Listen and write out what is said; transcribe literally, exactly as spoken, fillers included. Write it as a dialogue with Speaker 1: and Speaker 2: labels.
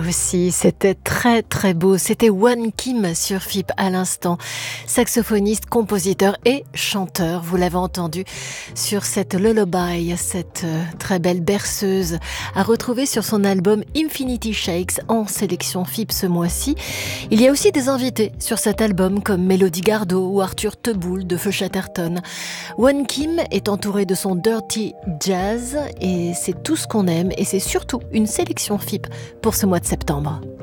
Speaker 1: aussi, c'était très très beau. C'était Won Kim sur F I P à l'instant. Saxophoniste, compositeur et chanteur, vous l'avez entendu sur cette lullaby, cette euh, très belle berceuse à retrouver sur son album Infinity Shakes en sélection F I P ce mois-ci. Il y a aussi des invités sur cet album comme Mélodie Gardot ou Arthur Teboul de Feu Chatterton. Won Kim est entouré de son dirty jazz et c'est tout ce qu'on aime et c'est surtout une sélection F I P pour ce mois de septembre.